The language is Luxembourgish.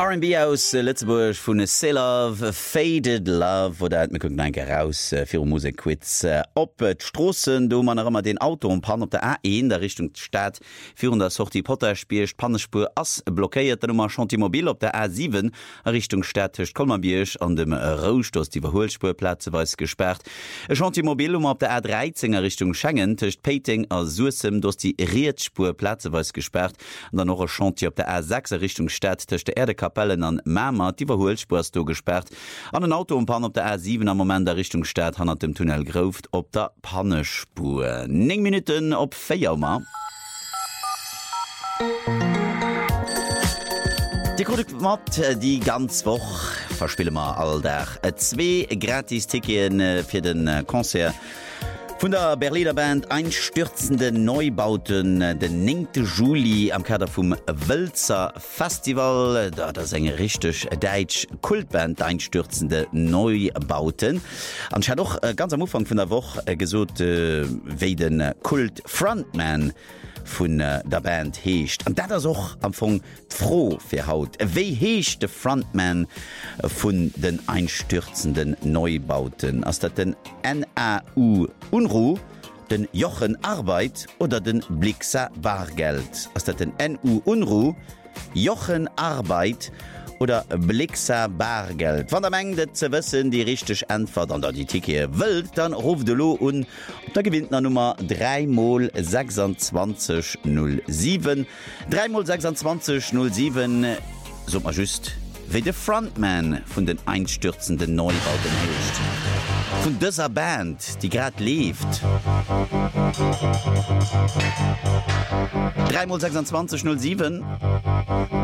R&B aus Lützeburg vun Say Love, Faded Love, wo der gucken enke raus fir Musikquiz op d'Strossen, do man immer den Auto und Pan op der A1 der Richtung Stadt vir der Sortie Potter spielcht Pannespur ass blockéiert Nummer Chantimobil op der A7 Richtung Städtcht Kolmabiersch an dem Rostoss die Verholspurplätze weis gesperrt. E Chantimobil op der A13 Richtung Schengen techt Peting a Susem dos die Rietspurplätze weis gesperrt, an dann noch e Chantier op der A6 Richtung Stadt techt der Erdekapellen an Mama die Verholspurs do gesperrt. An den Auto Pan op der A7 am Moment der Richtung Stadt han dem Tunnel grouft op der Pannespur. 9 Minuten op Feierma. Die Produkt die ganz woch verspiele ma all der 2 Gratis-Ticketen fir den Konzert von der Berliner Band Einstürzende Neubauten den 9. Juli am Kader vom Wölzer Festival, da das eine richtig deutsch Kultband Einstürzende Neubauten. Und ich habe doch ganz am Anfang von der Woche gesagt, wie den Kult Frontman von der Band heescht. Und das ist auch am Anfang froh für Haut. Wie heescht der Frontman von den Einstürzenden Neubauten? Ist das den NAU Unruh, den Jochen Arbeit oder den Blixa Bargeld? Ist das den NU Unruh, Jochen Arbeit oder Blixa Bargeld? Wenn der Menge zu wissen, die richtig Antwort an die Ticket will, dann ruft de lo und da gewinnt der Nummer 3x2607. 3x2607, so mal just, wie der Frontman von den einstürzenden Neubauten hilft. Von dieser Band, die gerade lebt. 3x2607.